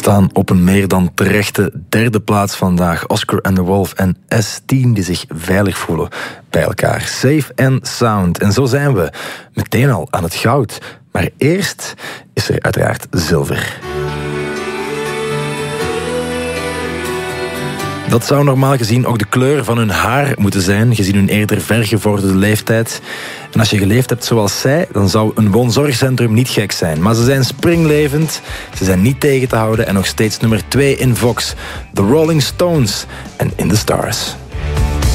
staan op een meer dan terechte derde plaats vandaag. Oscar and the Wolf en S10 die zich veilig voelen bij elkaar. Safe and sound. En zo zijn we meteen al aan het goud. Maar eerst is er uiteraard zilver. Dat zou normaal gezien ook de kleur van hun haar moeten zijn, gezien hun eerder vergevorderde leeftijd. En als je geleefd hebt zoals zij, dan zou een woonzorgcentrum niet gek zijn. Maar ze zijn springlevend, ze zijn niet tegen te houden en nog steeds nummer 2 in Vox. The Rolling Stones en In the Stars.